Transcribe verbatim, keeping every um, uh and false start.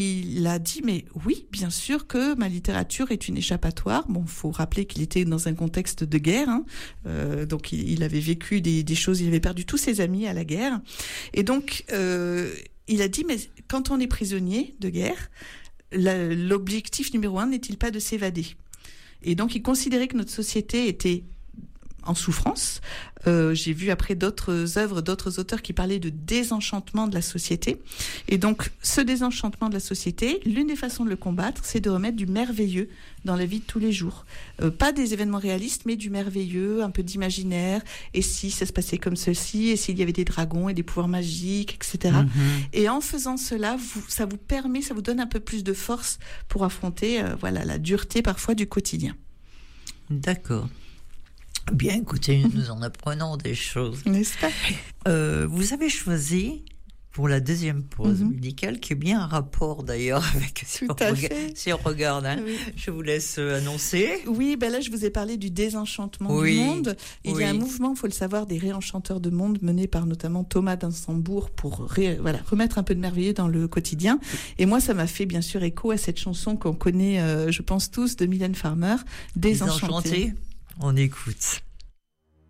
Il a dit, mais oui, bien sûr que ma littérature est une échappatoire. Bon, faut rappeler qu'il était dans un contexte de guerre, hein. euh, donc il, il avait vécu des, des choses, il avait perdu tous ses amis à la guerre. Et donc, euh, il a dit, mais quand on est prisonnier de guerre, la, l'objectif numéro un n'est-il pas de s'évader ? Et donc, il considérait que notre société était en souffrance. Euh, j'ai vu après d'autres œuvres, d'autres auteurs qui parlaient de désenchantement de la société. Et donc, ce désenchantement de la société, l'une des façons de le combattre, c'est de remettre du merveilleux dans la vie de tous les jours. Euh, pas des événements réalistes, mais du merveilleux, un peu d'imaginaire. Et si ça se passait comme ceci, et s'il y avait des dragons et des pouvoirs magiques, et cetera. Mm-hmm. Et en faisant cela, vous, ça vous permet, ça vous donne un peu plus de force pour affronter, euh, voilà, la dureté parfois du quotidien. D'accord. Bien, écoutez, nous en apprenons des choses. N'est-ce pas ? euh, Vous avez choisi pour la deuxième pause mm-hmm. musicale, qui est bien un rapport d'ailleurs avec si on, rega- si on regarde. Hein. Oui. Je vous laisse annoncer. Oui, ben là je vous ai parlé du désenchantement oui. du monde. Il oui. y a un mouvement, il faut le savoir, des réenchanteurs de monde mené par notamment Thomas d'Ansembourg pour ré- voilà, remettre un peu de merveilleux dans le quotidien. Et moi, ça m'a fait bien sûr écho à cette chanson qu'on connaît, euh, je pense tous, de Mylène Farmer, Désenchantée. On écoute.